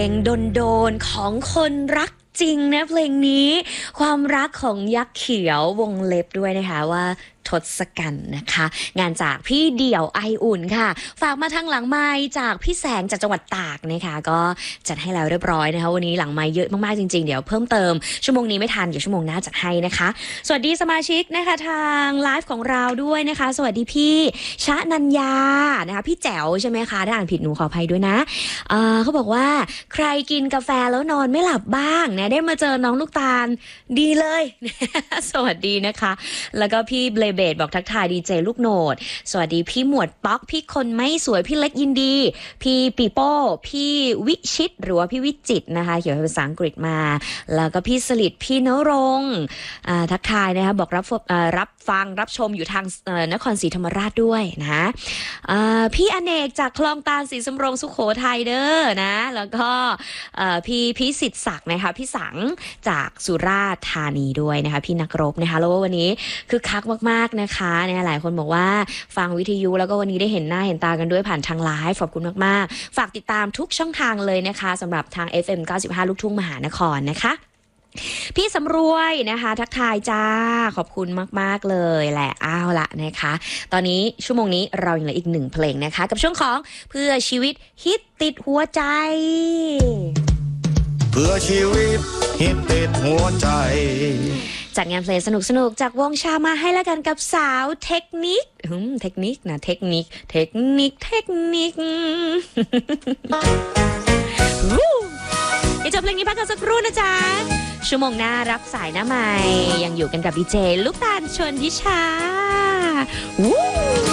งโดนของคนรักจริงนะเพลงนี้ความรักของยักษ์เขียววงเล็บด้วยนะคะว่าทศกัณฐ์นะคะงานจากพี่เดี่ยวไออุ่นค่ะฝากมาทางหลังไมค์จากพี่แสงจากจังหวัดตากนะคะก็จัดให้แล้วเรียบร้อยนะคะวันนี้หลังไมค์เยอะมากๆจริงๆเดี๋ยวเพิ่มเติมชั่วโมงนี้ไม่ทันเดี๋ยวชั่วโมงหน้าจัดให้นะคะสวัสดีสมาชิกนะคะทางไลฟ์ของเราด้วยนะคะสวัสดีพี่ชะนัญญานะคะพี่แจ๋วใช่ไหมคะถ้าอ่านผิดหนูขออภัยด้วยนะเขาบอกว่าใครกินกาแฟแล้วนอนไม่หลับบ้างนะได้มาเจอน้องลูกตาลดีเลย สวัสดีนะคะแล้วก็พี่เบลเบดบอกทักทายดีเจลูกโหนดสวัสดีพี่หมวดป๊อกพี่คนไม่สวยพี่เล็กยินดีพี่ปีโป้พี่วิชิตหรือว่าพี่วิจิตนะคะเขียนเป็นภาษาอังกฤษมาแล้วก็พี่สลิดพี่นรงค์ทักทายนะคะบอกรับฟังรับชมอยู่ทางนครศรีธรรมราชด้วยนะพี่อเนกจากคลองตาลศรีสำโรงสุโขทัยเด้อนะแล้วก็พี่พิสิทธิ์ศักดิ์นะคะพี่สังจากสุราษฎร์ธานีด้วยนะคะพี่นักรบนะคะแล้ววันนี้คือคักมากๆนะคะเนี่ยหลายคนบอกว่าฟังวิทยุแล้วก็วันนี้ได้เห็นหน้าเห็นตากันด้วยผ่านทางไลฟ์ขอบคุณมากๆฝากติดตามทุกช่องทางเลยนะคะสำหรับทาง FM 95 ลูกทุ่งมหานครนะคะพี่สำรวยนะคะทักทายจ้าขอบคุณมากๆเลยแหละอ้าวละนะคะตอนนี้ชั่วโมงนี้เรายังเหลืออีก1เพลงนะคะกับช่วงของเพื่อชีวิตฮิตติดหัวใจเพื่อชีวิตฮิตติดหัวใจจัดงานเพลงสนุกๆจากวงชามาให้แล้วกันกับสาวเทคนิคเทคนิคนะเทคนิคเดี๋ยวจบเพลงนี้พักกันสักครู่นะจ๊ะชั่วโมงหน้ารับสายหน้าใหม่ยังอยู่กันกับดีเจลูกตาลชวนทิชา